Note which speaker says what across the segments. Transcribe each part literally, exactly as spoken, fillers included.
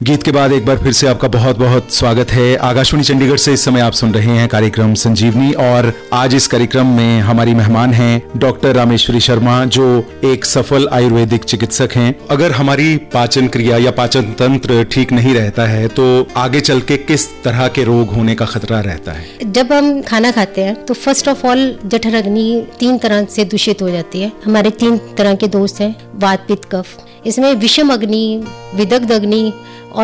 Speaker 1: गीत के बाद एक बार फिर से आपका बहुत बहुत स्वागत है। आकाशवाणी चंडीगढ़ से इस समय आप सुन रहे हैं कार्यक्रम संजीवनी और आज इस कार्यक्रम में हमारी मेहमान हैं डॉक्टर रामेश्वरी शर्मा, जो एक सफल आयुर्वेदिक चिकित्सक हैं। अगर हमारी पाचन क्रिया या पाचन तंत्र ठीक नहीं रहता है तो आगे चल के किस तरह के रोग होने का खतरा रहता है?
Speaker 2: जब हम खाना खाते हैं तो फर्स्ट ऑफ ऑल जठर अग्नि तीन तरह से दूषित हो जाती है। हमारे तीन तरह के दोष हैं, वात पित्त कफ। इसमें विषम अग्नि, विदग्ध अग्नि और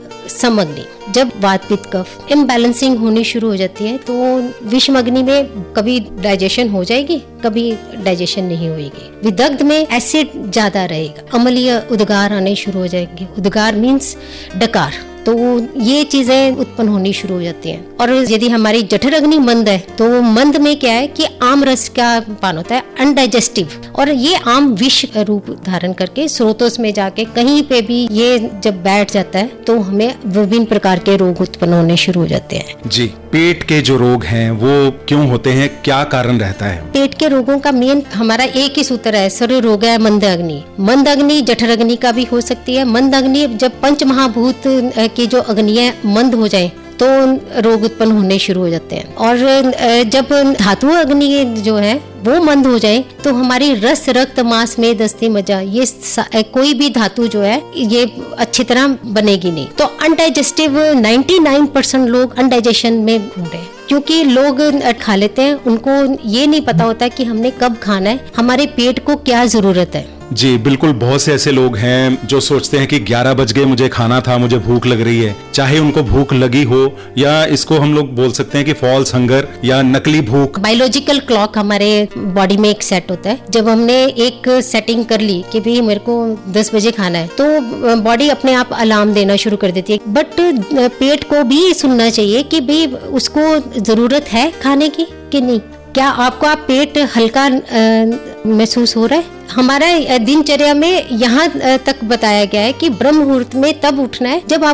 Speaker 2: सम अग्नि। जब वात पित्त कफ इम्बैलेंसिंग होनी शुरू हो जाती है तो विषम अग्नि में कभी डाइजेशन हो जाएगी, कभी डाइजेशन नहीं होगी। विदग्ध में एसिड ज्यादा रहेगा, अम्लीय उद्गार आने शुरू हो जाएंगे। उद्गार मीन्स डकार, तो ये चीजें उत्पन्न होनी शुरू हो जाती हैं। और यदि हमारी जठर अग्नि मंद है तो मंद में क्या है कि आम रस का पान होता है, अनडाइजेस्टिव, और ये आम विष रूप धारण करके स्रोतों में जाके कहीं पे भी ये जब बैठ जाता है तो हमें विभिन्न प्रकार के रोग उत्पन्न होने शुरू हो जाते हैं।
Speaker 1: जी, पेट के जो रोग हैं वो क्यों होते हैं, क्या कारण रहता है?
Speaker 2: पेट के रोगों का मेन हमारा एक ही सूत्र है, सर्व रोग है मंद अग्नि। मंद अग्नि जठर अग्नि का भी हो सकती है। मंद अग्नि जब पंच महाभूत की जो अग्नियां मंद हो जाएं तो रोग उत्पन्न होने शुरू हो जाते हैं। और जब धातु अग्नि जो है वो मंद हो जाए तो हमारी रस, रक्त, मांस, मेद, अस्थि, मज्जा, ये कोई भी धातु जो है ये अच्छी तरह बनेगी नहीं। तो अनडाइजेस्टिव निन्यानवे परसेंट लोग अनडाइजेशन में घूम रहे हैं क्योंकि लोग खा लेते हैं, उनको ये नहीं पता होता कि हमने कब खाना है, हमारे पेट को क्या जरूरत है।
Speaker 1: जी बिल्कुल, बहुत से ऐसे लोग हैं जो सोचते हैं कि ग्यारह बज गए, मुझे खाना था, मुझे भूख लग रही है। चाहे उनको भूख लगी हो या इसको हम लोग बोल सकते हैं कि फॉल्स हंगर या नकली भूख।
Speaker 2: बायोलॉजिकल क्लॉक हमारे बॉडी में एक सेट होता है। जब हमने एक सेटिंग कर ली कि भाई मेरे को दस बजे खाना है तो बॉडी अपने आप अलार्म देना शुरू कर देती है। बट पेट को भी सुनना चाहिए कि भाई उसको जरूरत है खाने की कि नहीं। क्या आपको आप पेट हल्का महसूस हो रहा है? हमारा दिनचर्या में यहाँ तक बताया गया है कि ब्रह्म मुहूर्त में तब उठना है जब आप